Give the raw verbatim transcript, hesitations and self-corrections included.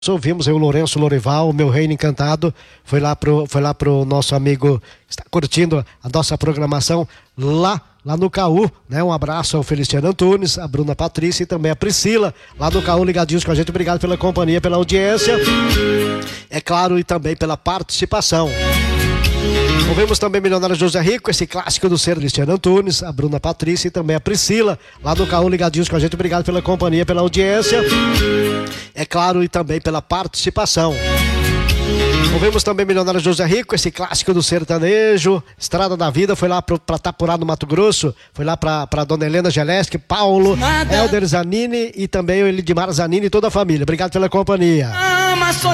Ouvimos aí o Lourenço Lorival, o Meu Reino Encantado, foi lá pro, foi lá pro nosso amigo que está curtindo a nossa programação lá, lá no Caú, né? Um abraço ao Feliciano Antunes, a Bruna Patrícia e também a Priscila, lá no Caú, ligadinhos com a gente. Obrigado pela companhia, pela audiência, é claro, e também pela participação. Ouvimos também Milionário José Rico, esse clássico do Feliciano Antunes, a Bruna Patrícia e também a Priscila, lá no Caú, ligadinhos com a gente. Obrigado pela companhia, pela audiência, é claro, e também pela participação. Ouvimos também Milionário José Rico, esse clássico do sertanejo, Estrada da Vida, foi lá para Tapurá, no Mato Grosso, foi lá para Dona Helena Geleski, Paulo, Nada. Helder Zanini e também o Elidmar Zanini e toda a família. Obrigado pela companhia.